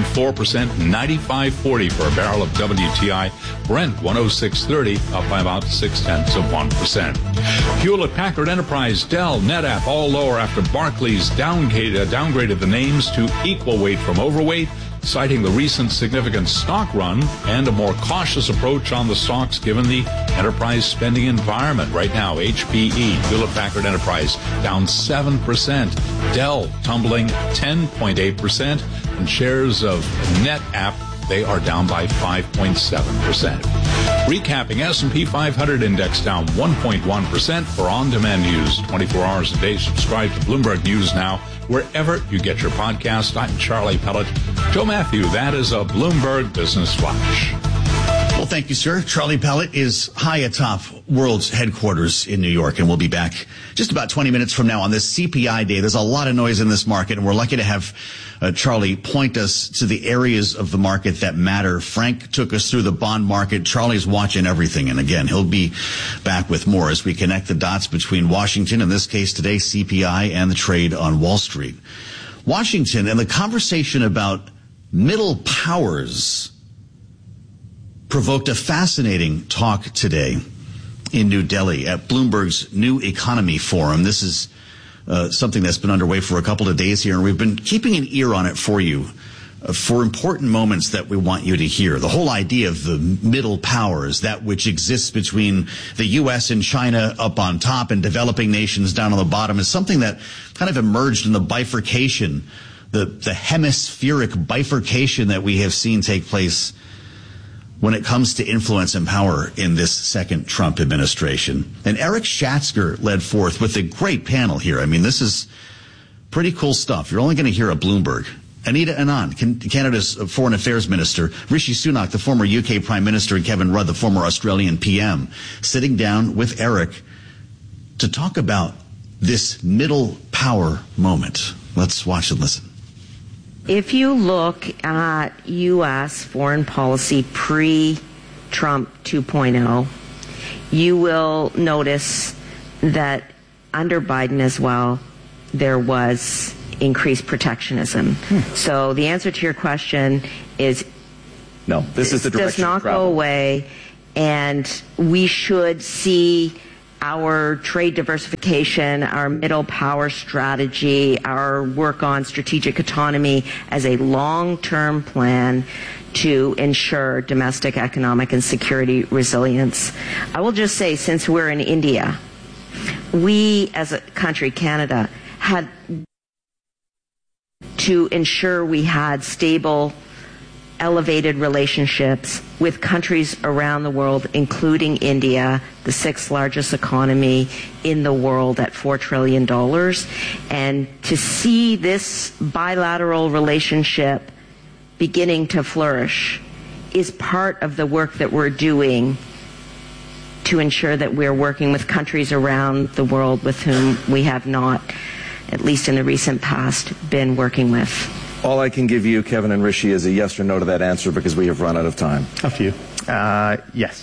95.40 for a barrel of WTI. Brent 106.30, up by about 0.6%. Hewlett-Packard Enterprise, Dell, NetApp all lower after Barclays downgraded the names to equal weight from overweight, citing the recent significant stock run and a more cautious approach on the stocks given the enterprise spending environment. Right now, HPE, Hewlett-Packard Enterprise, down 7%. Dell tumbling 10.8%. And shares of NetApp, they are down by 5.7%. Recapping, S&P 500 index down 1.1% for on-demand news 24 hours a day. Subscribe to Bloomberg News now, wherever you get your podcast. I'm Charlie Pellet. Joe Matthew, that is a Bloomberg Business Flash. Well, thank you, sir. Charlie Pellet is high atop World's headquarters in New York, and we'll be back just about 20 minutes from now on this CPI day. There's a lot of noise in this market, and we're lucky to have Charlie point us to the areas of the market that matter. Frank took us through the bond market. Charlie's watching everything, and again, he'll be back with more as we connect the dots between Washington, in this case today, CPI, and the trade on Wall Street. Washington and the conversation about middle powers provoked a fascinating talk today in New Delhi at Bloomberg's New Economy Forum. This is something that's been underway for a couple of days here, and we've been keeping an ear on it for you for important moments that we want you to hear. The whole idea of the middle powers, that which exists between the U.S. and China up on top and developing nations down on the bottom, is something that kind of emerged in the bifurcation, the hemispheric bifurcation that we have seen take place when it comes to influence and power in this second Trump administration. And Eric Schatzker led forth with a great panel here. I mean, this is pretty cool stuff. You're only going to hear a Bloomberg. Anita Anand, Canada's Foreign Affairs Minister, Rishi Sunak, the former UK Prime Minister, and Kevin Rudd, the former Australian PM, sitting down with Eric to talk about this middle power moment. Let's watch and listen. If you look at U.S. foreign policy pre-Trump 2.0, you will notice that under Biden as well, there was increased protectionism. So the answer to your question is no. This is the direction does not go away, and we should see our trade diversification, our middle power strategy, our work on strategic autonomy as a long-term plan to ensure domestic economic and security resilience. I will just say, since we're in India, we as a country, Canada, had to ensure we had stable, elevated relationships with countries around the world, including India, the 6th largest economy in the world at $4 trillion. And to see this bilateral relationship beginning to flourish is part of the work that we're doing to ensure that we're working with countries around the world with whom we have not, at least in the recent past, been working with. All I can give you, Kevin and Rishi, is a yes or no to that answer because we have run out of time. Up to you. Yes.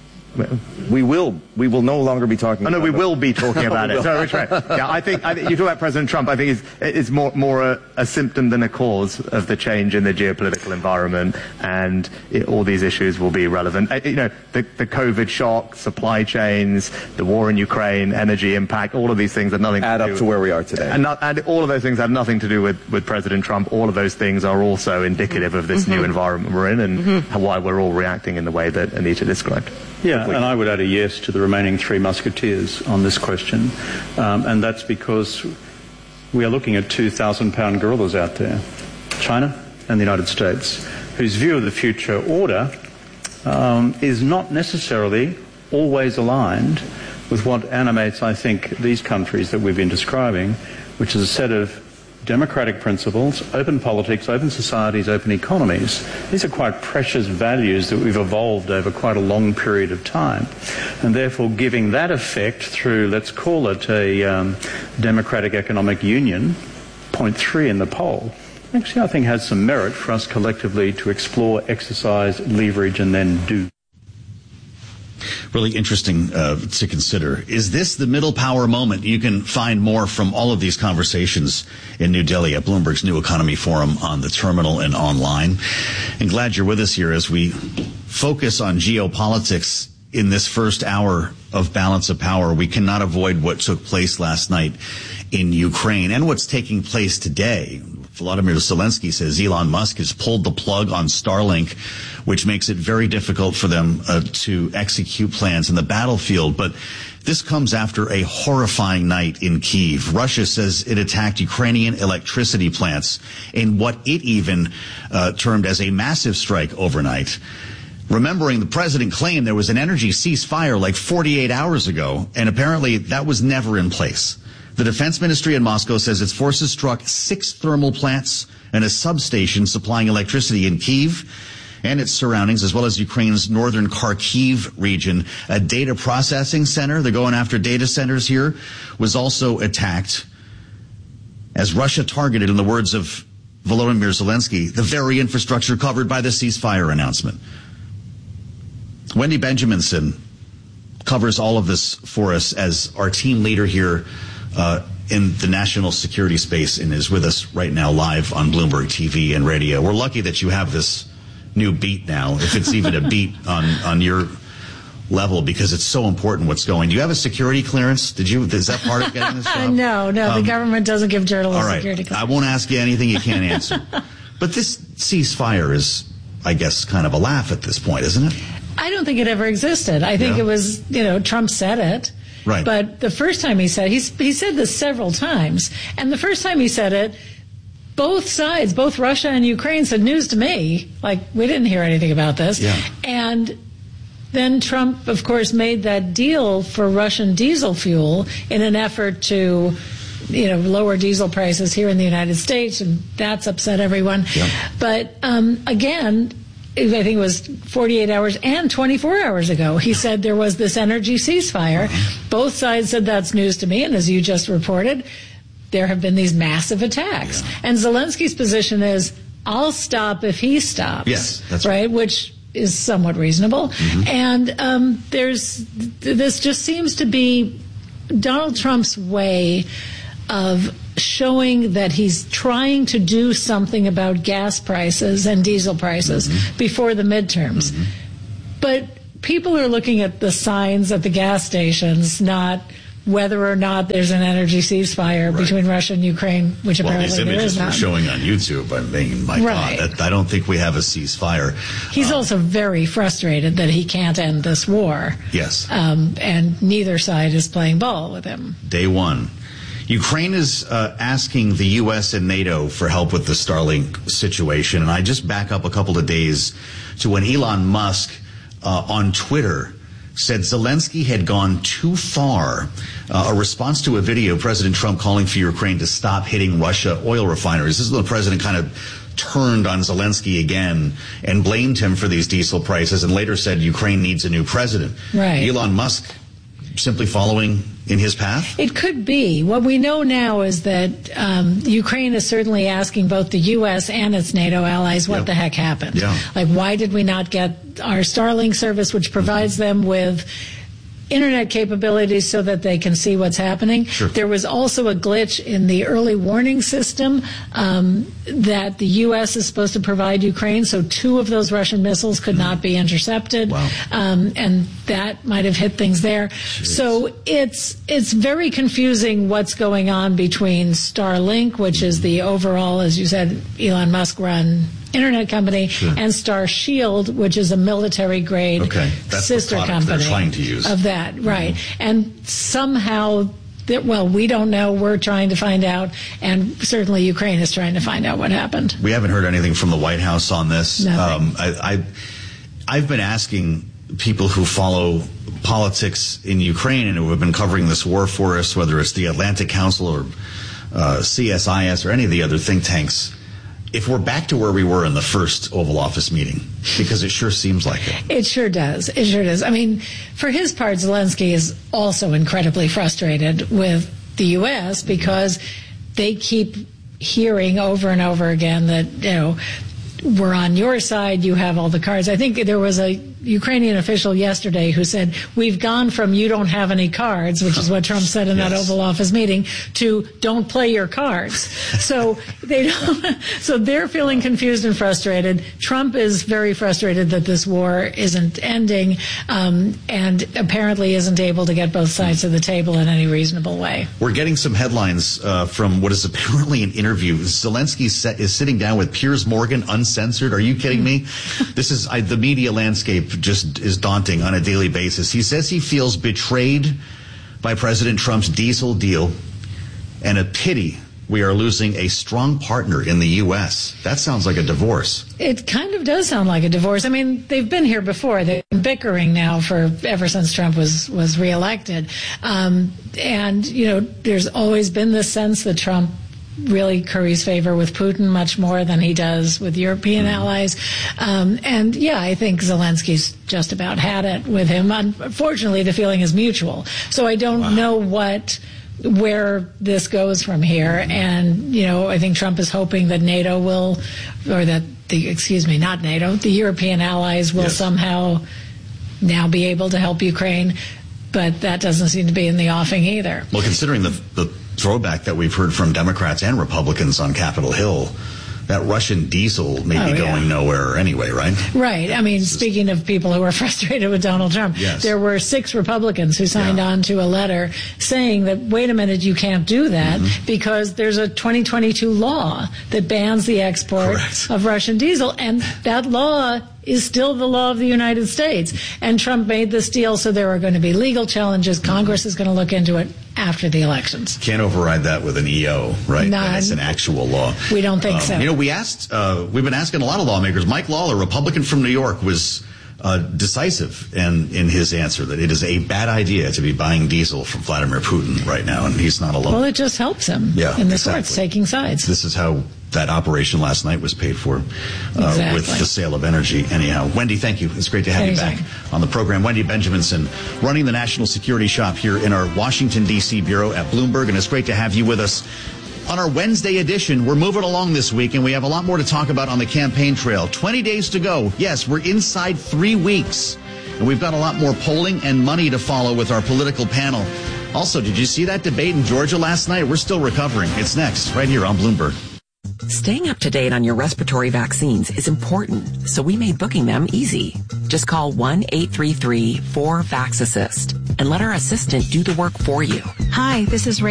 We will no longer be talking about it. No, we will be talking about it. So, right. Yeah, I think you talk about President Trump, I think it's more a symptom than a cause of the change in the geopolitical environment, and all these issues will be relevant. The COVID shock, supply chains, the war in Ukraine, energy impact, all of these things have nothing add to up do to where we are today. And all of those things have nothing to do with President Trump. All of those things are also indicative of this new environment we're in and why we're all reacting in the way that Anita described. Yeah, and I would add a yes to the remaining three musketeers on this question, and that's because we are looking at 2,000-pound gorillas out there, China and the United States, whose view of the future order is not necessarily always aligned with what animates, I think, these countries that we've been describing, which is a set of democratic principles, open politics, open societies, open economies. These are quite precious values that we've evolved over quite a long period of time. And therefore giving that effect through, let's call it a democratic economic union, 0.3 in the poll, actually I think has some merit for us collectively to explore, exercise, leverage, and then do. Really interesting to consider. Is this the middle power moment? You can find more from all of these conversations in New Delhi at Bloomberg's New Economy Forum on the terminal and online. And glad you're with us here as we focus on geopolitics in this first hour of Balance of Power. We cannot avoid what took place last night in Ukraine and what's taking place today. Volodymyr Zelensky says Elon Musk has pulled the plug on Starlink, which makes it very difficult for them to execute plans in the battlefield. But this comes after a horrifying night in Kyiv. Russia says it attacked Ukrainian electricity plants in what it even termed as a massive strike overnight. Remembering the president claimed there was an energy ceasefire like 48 hours ago, and apparently that was never in place. The defense ministry in Moscow says its forces struck 6 thermal plants and a substation supplying electricity in Kyiv and its surroundings, as well as Ukraine's northern Kharkiv region. A data processing center, they're going after data centers here, was also attacked as Russia targeted, in the words of Volodymyr Zelensky, the very infrastructure covered by the ceasefire announcement. Wendy Benjaminson covers all of this for us as our team leader here in the national security space, and is with us right now live on Bloomberg TV and radio. We're lucky that you have this new beat now, if it's even a beat on your level, because it's so important what's going. Do you have a security clearance? Is that part of getting this job? No, the government doesn't give journalists security clearance. I won't ask you anything you can't answer. But this ceasefire is, I guess, kind of a laugh at this point, isn't it? I don't think it ever existed. I think it was, Trump said it. Right. But the first time he said this several times. And the first time he said it, both sides, both Russia and Ukraine, said news to me. Like, we didn't hear anything about this. Yeah. And then Trump, of course, made that deal for Russian diesel fuel in an effort to, lower diesel prices here in the United States, and that's upset everyone. Yeah. But again, I think it was 48 hours and 24 hours ago, he said there was this energy ceasefire. Both sides said that's news to me, and as you just reported, there have been these massive attacks. Yeah. And Zelensky's position is, I'll stop if he stops. Yes, that's right. Which is somewhat reasonable. Mm-hmm. And this just seems to be Donald Trump's way of showing that he's trying to do something about gas prices and diesel prices before the midterms. Mm-hmm. But people are looking at the signs at the gas stations, not whether or not there's an energy ceasefire between Russia and Ukraine, which apparently there is not. These images we're showing on YouTube, I mean, my God, I don't think we have a ceasefire. He's also very frustrated that he can't end this war. Yes. And neither side is playing ball with him. Day one. Ukraine is asking the U.S. and NATO for help with the Starlink situation. And I just back up a couple of days to when Elon Musk on Twitter said Zelensky had gone too far. A response to a video, President Trump calling for Ukraine to stop hitting Russia oil refineries. This is when the president kind of turned on Zelensky again and blamed him for these diesel prices and later said Ukraine needs a new president. Right. Elon Musk simply following in his path? It could be. What we know now is that Ukraine is certainly asking both the U.S. and its NATO allies what the heck happened. Yeah. Like, why did we not get our Starlink service, which provides them with internet capabilities so that they can see what's happening. Sure. There was also a glitch in the early warning system that the U.S. is supposed to provide Ukraine, so 2 of those Russian missiles could not be intercepted. Wow. And that might have hit things there. Jeez. So it's very confusing what's going on between Starlink, which is the overall, as you said, Elon Musk run internet company, and Star Shield, which is a military-grade sister company they're trying to use. Of that, right. And somehow, we don't know. We're trying to find out, and certainly Ukraine is trying to find out what happened. We haven't heard anything from the White House on this. Nothing. I've been asking people who follow politics in Ukraine and who have been covering this war for us, whether it's the Atlantic Council or CSIS or any of the other think tanks, if we're back to where we were in the first Oval Office meeting, because it sure seems like it. It sure does. It sure does. I mean, for his part, Zelensky is also incredibly frustrated with the U.S. because they keep hearing over and over again that, we're on your side, you have all the cards. I think there was a Ukrainian official yesterday who said, we've gone from you don't have any cards, which is what Trump said in that Oval Office meeting, to don't play your cards. So so they're feeling confused and frustrated. Trump is very frustrated that this war isn't ending, and apparently isn't able to get both sides of the table in any reasonable way. We're getting some headlines from what is apparently an interview. Zelensky is sitting down with Piers Morgan, uncensored. Are you kidding me? This is the media landscape just is daunting on a daily basis. He says he feels betrayed by President Trump's diesel deal and a pity we are losing a strong partner in the U.S. That sounds like a divorce. It kind of does sound like a divorce. I mean, they've been here before. They've been bickering now ever since Trump was reelected. And, there's always been this sense that Trump really curries favor with Putin much more than he does with European allies. I think Zelensky's just about had it with him. Unfortunately, the feeling is mutual. So I don't know where this goes from here. And, I think Trump is hoping that NATO will, or that not NATO, the European allies will somehow now be able to help Ukraine. But that doesn't seem to be in the offing either. Well, considering the throwback that we've heard from Democrats and Republicans on Capitol Hill, that Russian diesel may be going nowhere anyway, right? Right. I mean, speaking of people who are frustrated with Donald Trump, there were 6 Republicans who signed on to a letter saying that, wait a minute, you can't do that because there's a 2022 law that bans the export of Russian diesel. And that law is still the law of the United States. And Trump made this deal, so there are going to be legal challenges. Congress is going to look into it after the elections. Can't override that with an EO, right? None. It's an actual law. We don't think so. You know, we've been asking a lot of lawmakers. Mike Lawler, Republican from New York, was decisive in his answer that it is a bad idea to be buying diesel from Vladimir Putin right now, and he's not alone. Well, it just helps him in the courts, taking sides. This is how that operation last night was paid for with the sale of energy. Anyhow, Wendy, thank you. It's great to have you back on the program. Wendy Benjaminson, running the national security shop here in our Washington, D.C. bureau at Bloomberg, and it's great to have you with us. On our Wednesday edition, we're moving along this week, and we have a lot more to talk about on the campaign trail. 20 days to go. Yes, we're inside 3 weeks, and we've got a lot more polling and money to follow with our political panel. Also, did you see that debate in Georgia last night? We're still recovering. It's next, right here on Bloomberg. Staying up to date on your respiratory vaccines is important, so we made booking them easy. Just call 1-833-4-VAX-ASSIST and let our assistant do the work for you. Hi, this is Ray.